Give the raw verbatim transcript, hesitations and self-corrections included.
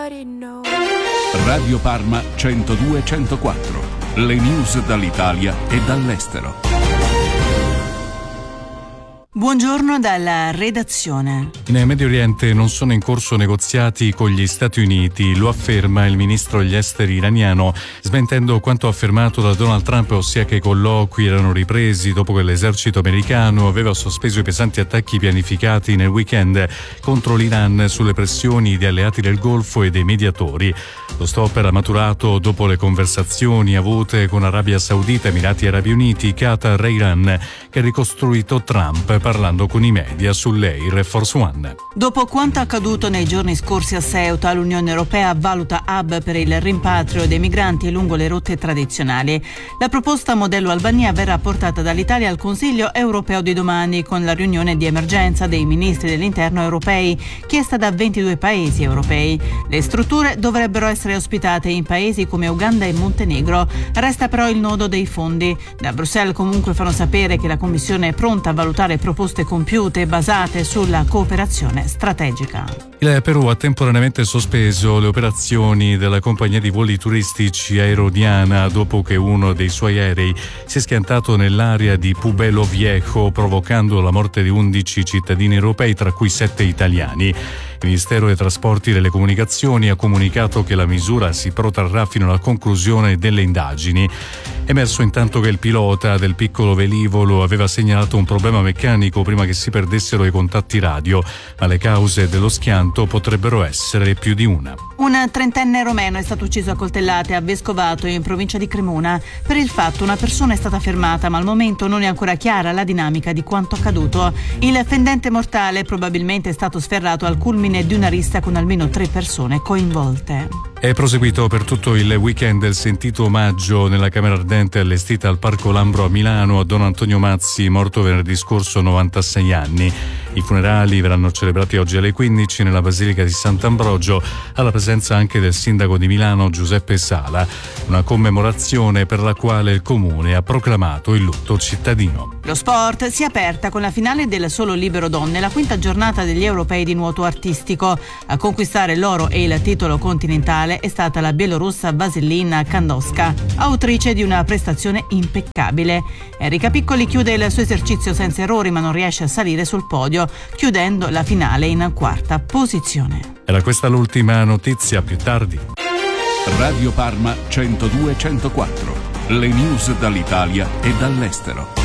Radio Parma centodue centoquattro. Le news dall'Italia e dall'estero. Buongiorno dalla redazione. In Medio Oriente non sono in corso negoziati con gli Stati Uniti, lo afferma il ministro degli esteri iraniano, smentendo quanto affermato da Donald Trump, ossia che i colloqui erano ripresi dopo che l'esercito americano aveva sospeso i pesanti attacchi pianificati nel weekend contro l'Iran sulle pressioni di alleati del Golfo e dei mediatori. Lo stop era maturato dopo le conversazioni avute con Arabia Saudita, Emirati Arabi Uniti, Qatar e Iran, che ha ricostruito Trump parlando con i media sull'Air Force One. Dopo quanto accaduto nei giorni scorsi a Ceuta, l'Unione Europea valuta hub per il rimpatrio dei migranti lungo le rotte tradizionali. La proposta modello Albania verrà portata dall'Italia al Consiglio europeo di domani con la riunione di emergenza dei ministri dell'interno europei, chiesta da ventidue paesi europei. Le strutture dovrebbero essere ospitate in paesi come Uganda e Montenegro. Resta però il nodo dei fondi. Da Bruxelles comunque fanno sapere che la Commissione è pronta a valutare proposte compiute basate sulla cooperazione strategica. Il Perù ha temporaneamente sospeso le operazioni della compagnia di voli turistici Aerodiana dopo che uno dei suoi aerei si è schiantato nell'area di Pueblo Viejo, provocando la morte di undici cittadini europei, tra cui sette italiani. Il Ministero dei Trasporti e delle Comunicazioni ha comunicato che la misura si protrarrà fino alla conclusione delle indagini. È emerso intanto che il pilota del piccolo velivolo aveva segnalato un problema meccanico prima che si perdessero i contatti radio, ma le cause dello schianto potrebbero essere più di una. Un trentenne romeno è stato ucciso a coltellate a Vescovato, in provincia di Cremona. Per il fatto una persona è stata fermata, ma al momento non è ancora chiara la dinamica di quanto accaduto. Il fendente mortale probabilmente è stato sferrato al culmine di una rissa con almeno tre persone coinvolte. È proseguito per tutto il weekend il sentito omaggio nella Camera Ardente allestita al Parco Lambro a Milano a Don Antonio Mazzi, morto venerdì scorso a novantasei anni. I funerali verranno celebrati oggi alle quindici nella Basilica di Sant'Ambrogio, alla presenza anche del sindaco di Milano Giuseppe Sala, una commemorazione per la quale il comune ha proclamato il lutto cittadino. Lo sport si è aperta con la finale del solo libero donne, la quinta giornata degli europei di nuoto artistico. A conquistare l'oro e il titolo continentale è stata la bielorussa Vasylina Kandowska, autrice di una prestazione impeccabile. Enrica Piccoli chiude il suo esercizio senza errori, ma non riesce a salire sul podio, chiudendo la finale in quarta posizione. Era questa l'ultima notizia, più tardi. Radio Parma centodue centoquattro. Le news dall'Italia e dall'estero.